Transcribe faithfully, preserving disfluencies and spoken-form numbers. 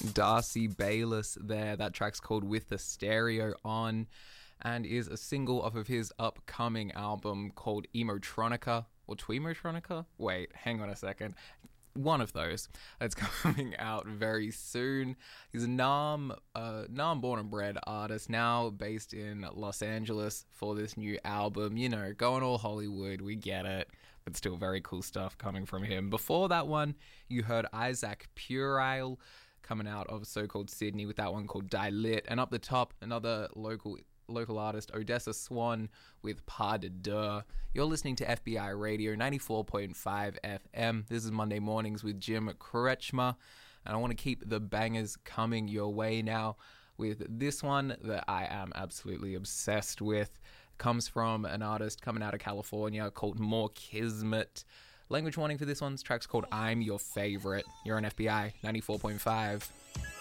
Darcy Bayless there. That track's called With the Stereo On and is a single off of his upcoming album called Emotronica or Tweemotronica? Wait, hang on a second. One of those. It's coming out very soon. He's a Nam, uh, Nam born and bred artist, now based in Los Angeles for this new album. You know, going all Hollywood, we get it. But still very cool stuff coming from him. Before that one, you heard Isaac Purile coming out of so-called Sydney with that one called Dilit. And up the top, another local local artist, Odessa Swan with Pas de Deux. You're listening to F B I Radio ninety-four point five F M. This is Monday Mornings with Jim Kretschmer. And I want to keep the bangers coming your way now with this one that I am absolutely obsessed with. It comes from an artist coming out of California called More Kismet. Language warning for this one's track's called I'm Your Favorite. You're on F B I ninety-four point five.